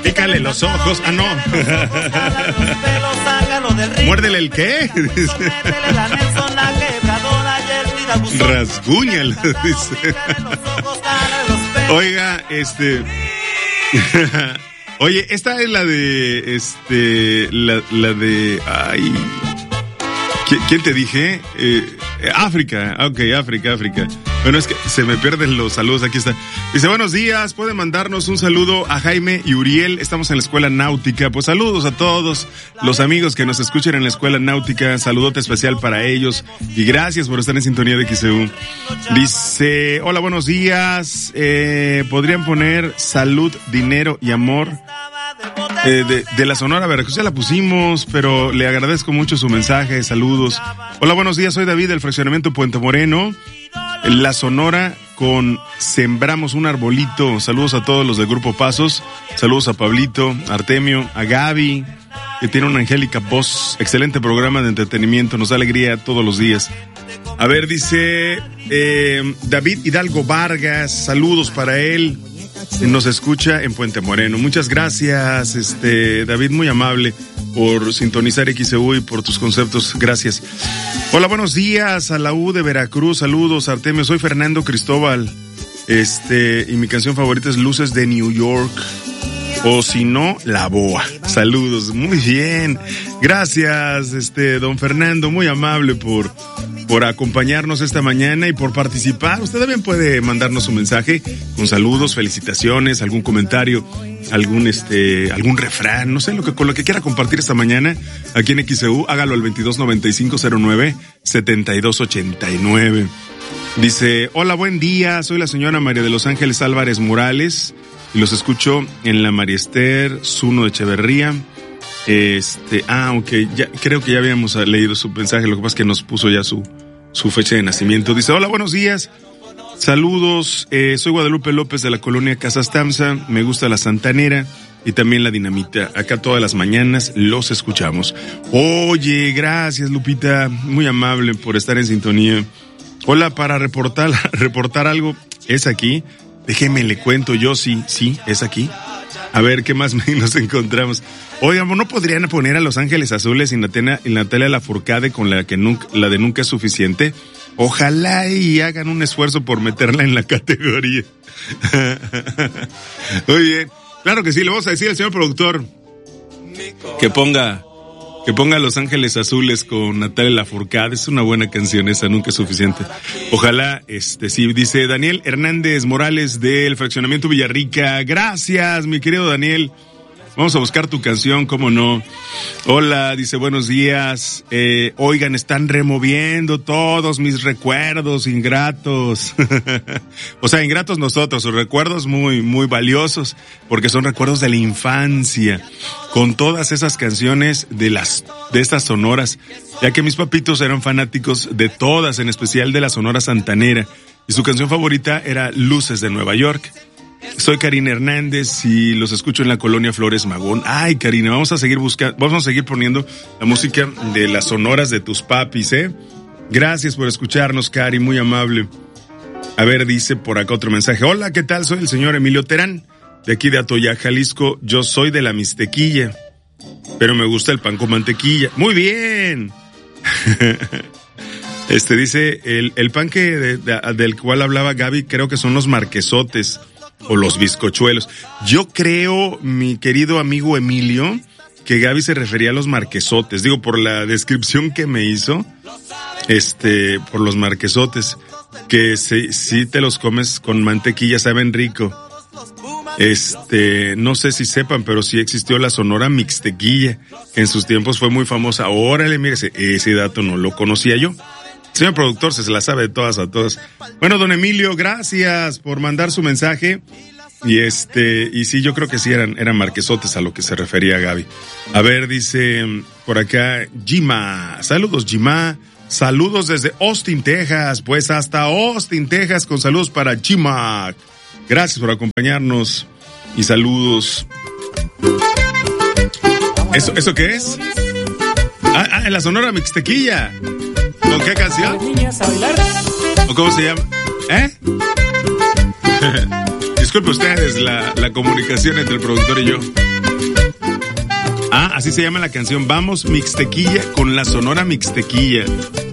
Pícale los ojos. Ah, no. Muérdele el qué. Rasguñala, dice. Oiga, oye, esta es la de, la de, ay, ¿quién te dije? África, ok, África. Bueno, es que se me pierden los saludos, aquí está. Dice, buenos días, pueden mandarnos un saludo a Jaime y Uriel, estamos en la Escuela Náutica. Pues saludos a todos los amigos que nos escuchan en la Escuela Náutica, saludote especial para ellos y gracias por estar en sintonía de XEU. Dice, hola, buenos días, podrían poner salud, dinero y amor. De la Sonora Veracruz, ya la pusimos, pero le agradezco mucho su mensaje, saludos. Hola, buenos días, soy David del fraccionamiento Puente Moreno, la Sonora con Sembramos un Arbolito. Saludos a todos los del Grupo Pasos, saludos a Pablito, Artemio, a Gaby, que tiene una angélica voz, excelente programa de entretenimiento, nos da alegría todos los días. A ver, dice David Hidalgo Vargas, saludos para él. Nos escucha en Puente Moreno. Muchas gracias, David, muy amable por sintonizar XEU y por tus conceptos. Gracias. Hola, buenos días a la U de Veracruz. Saludos, Artemio. Soy Fernando Cristóbal. Y mi canción favorita es Luces de New York. O si no, La Boa. Saludos. Muy bien. Gracias, don Fernando. Muy amable por acompañarnos esta mañana y por participar. Usted también puede mandarnos un mensaje con saludos, felicitaciones, algún comentario, algún refrán, no sé, con lo que quiera compartir esta mañana aquí en XEU, hágalo al 229509-7289. Dice, hola, buen día, soy la señora María de los Ángeles Álvarez Morales y los escucho en la María Esther Zuno de Echeverría. Ok, ya, creo que ya habíamos leído su mensaje, lo que pasa es que nos puso ya su fecha de nacimiento. Dice, hola, buenos días, saludos, soy Guadalupe López de la colonia Casas Tamsa, me gusta la Santanera y también la Dinamita, acá todas las mañanas los escuchamos. Oye, gracias Lupita, muy amable por estar en sintonía. Hola, para reportar algo, ¿es aquí? Déjeme le cuento yo, sí, es aquí. A ver, ¿qué más nos encontramos? Oigan, ¿no podrían poner a Los Ángeles Azules y Natalia Lafourcade con la de Nunca es Suficiente? Ojalá y hagan un esfuerzo por meterla en la categoría. Muy bien. Claro que sí, le vamos a decir al señor productor que ponga Los Ángeles Azules con Natalia Lafourcade. Es una buena canción esa, Nunca es Suficiente. Ojalá, sí, dice Daniel Hernández Morales del fraccionamiento Villarrica. Gracias, mi querido Daniel. Vamos a buscar tu canción, cómo no. Hola, dice, buenos días. Oigan, están removiendo todos mis recuerdos ingratos. O sea, ingratos nosotros, sus recuerdos muy, muy valiosos, porque son recuerdos de la infancia, con todas esas canciones de estas sonoras, ya que mis papitos eran fanáticos de todas, en especial de la Sonora Santanera, y su canción favorita era Luces de Nueva York. Soy Karina Hernández y los escucho en la colonia Flores Magón. Ay, Karina, vamos a seguir poniendo la música de las sonoras de tus papis, Gracias por escucharnos, Cari, muy amable. A ver, dice por acá otro mensaje. Hola, ¿qué tal? Soy el señor Emilio Terán, de aquí de Atoyac, Jalisco. Yo soy de la Mixtequilla, pero me gusta el pan con mantequilla. Muy bien. Dice, el pan del cual hablaba Gaby, creo que son los marquesotes o los bizcochuelos. Yo creo, mi querido amigo Emilio, que Gaby se refería a los marquesotes. Digo, por la descripción que me hizo, por los marquesotes, que si te los comes con mantequilla, saben rico. No sé si sepan, pero sí existió la Sonora Mixtequilla, que en sus tiempos fue muy famosa. Órale, mire, ese dato no lo conocía yo. Señor productor, se la sabe de todas a todas. Bueno, don Emilio, gracias por mandar su mensaje. Y sí, yo creo que sí eran marquesotes a lo que se refería Gaby. A ver, dice por acá, Jima. Saludos, Jima. Saludos desde Austin, Texas. Pues hasta Austin, Texas, con saludos para Jima. Gracias por acompañarnos. Y saludos. ¿Eso qué es? En la Sonora Mixtequilla. ¿Con qué canción? ¿O cómo se llama? Disculpe ustedes la comunicación entre el productor y yo. Ah, así se llama la canción. Vamos Mixtequilla con la Sonora Mixtequilla.